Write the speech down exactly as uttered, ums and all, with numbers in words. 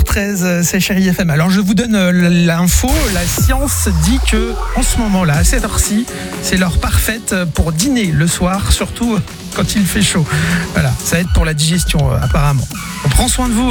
treize, c'est Chérie F M. Alors je vous donne l'info, la science dit que en ce moment-là, à cette heure-ci, c'est l'heure parfaite pour dîner le soir, surtout quand il fait chaud. Voilà, ça aide pour la digestion apparemment. On prend soin de vous.